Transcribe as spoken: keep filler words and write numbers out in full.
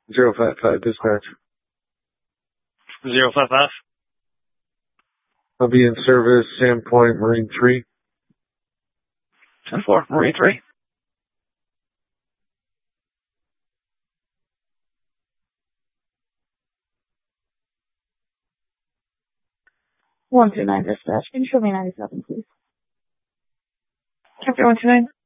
Zero five five dispatch. Zero five five. I'll be in service, Sandpoint, Marine three. ten four, Marine three. one two nine dispatch. Can you show me ninety-seven, please? Okay, one two nine.